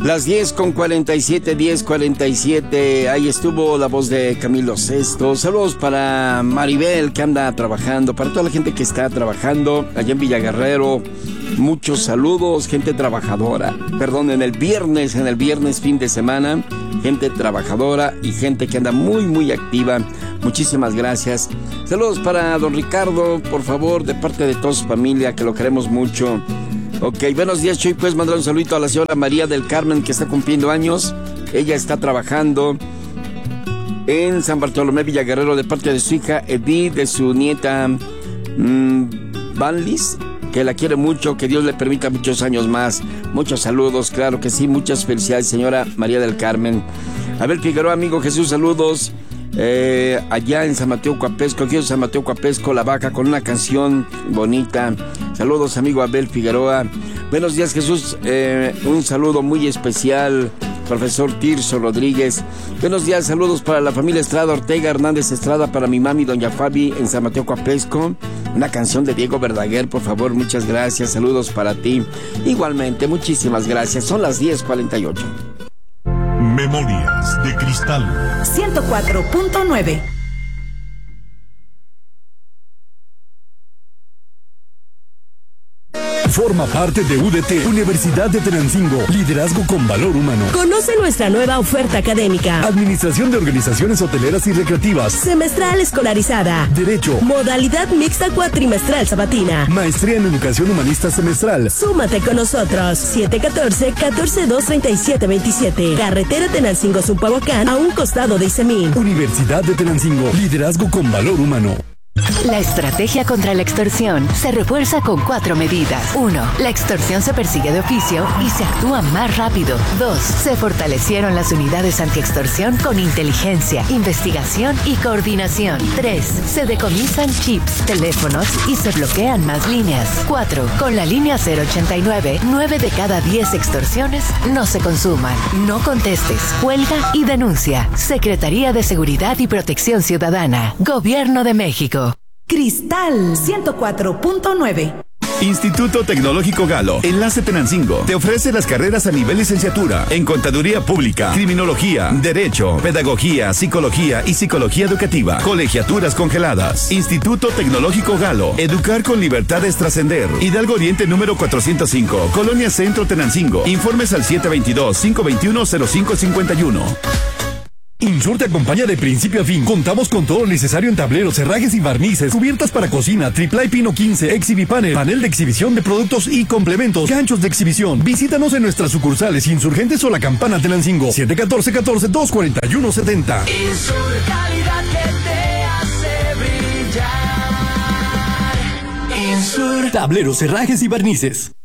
Las 10:47, 10:47. Ahí estuvo la voz de Camilo Sesto. Saludos para Maribel, que anda trabajando, para toda la gente que está trabajando allá en Villaguerrero. Muchos saludos, gente trabajadora. Perdón, en el viernes fin de semana, gente trabajadora y gente que anda muy activa. Muchísimas gracias. Saludos para don Ricardo, por favor, de parte de toda su familia, que lo queremos mucho. Ok, buenos días, Chuy. Puedes mandar un saludito a la señora María del Carmen, que está cumpliendo años. Ella está trabajando en San Bartolomé, Villaguerrero, de parte de su hija Edith, de su nieta Vanlis, que la quiere mucho, que Dios le permita muchos años más. Muchos saludos, claro que sí, muchas felicidades, señora María del Carmen. Abel Figueroa, amigo Jesús, saludos. Allá en San Mateo Coapesco, aquí en San Mateo Coapesco, La Vaca, con una canción bonita. Saludos, amigo Abel Figueroa. Buenos días, Jesús. Un saludo muy especial, profesor Tirso Rodríguez. Buenos días, saludos para la familia Estrada Ortega, Hernández Estrada, para mi mami, doña Fabi, en San Mateo Coapesco. Una canción de Diego Verdaguer, por favor, muchas gracias. Saludos para ti. Igualmente, muchísimas gracias. Son las 10:48. Memorias de Cristal 104.9. Forma parte de UDT, Universidad de Tenancingo. Liderazgo con valor humano. Conoce nuestra nueva oferta académica. Administración de organizaciones hoteleras y recreativas. Semestral escolarizada. Derecho. Modalidad mixta cuatrimestral sabatina. Maestría en Educación Humanista semestral. Súmate con nosotros. 714-142-3727. Carretera Tenancingo-Zumpahuacán, a un costado de Isemín. Universidad de Tenancingo. Liderazgo con valor humano. La estrategia contra la extorsión se refuerza con 4 medidas. 1. La extorsión se persigue de oficio y se actúa más rápido. 2. Se fortalecieron las unidades antiextorsión con inteligencia, investigación y coordinación. 3. Se decomisan chips, teléfonos y se bloquean más líneas. 4. Con la línea 089, 9 de cada 10 extorsiones no se consuman. No contestes, cuelga y denuncia. Secretaría de Seguridad y Protección Ciudadana. Gobierno de México. Cristal 104.9. Instituto Tecnológico Galo, Enlace Tenancingo, te ofrece las carreras a nivel licenciatura en Contaduría Pública, Criminología, Derecho, Pedagogía, Psicología y Psicología Educativa. Colegiaturas congeladas. Instituto Tecnológico Galo, educar con libertad es trascender. Hidalgo Oriente número 405, Colonia Centro Tenancingo. Informes al 722-521-0551. Insur te acompaña de principio a fin. Contamos con todo lo necesario en tableros, herrajes y barnices, cubiertas para cocina, triple pino 15, exhibipanel, panel de exhibición de productos y complementos, ganchos de exhibición. Visítanos en nuestras sucursales Insurgentes o La Campana Tenancingo. 714-241-70. Insur, calidad que te hace brillar. Insur. Tableros, herrajes y barnices.